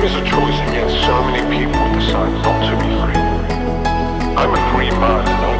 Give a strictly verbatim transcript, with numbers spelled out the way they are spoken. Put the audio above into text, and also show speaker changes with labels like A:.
A: Freedom is a choice, and yet so many people decide not to be free. I'm a free man.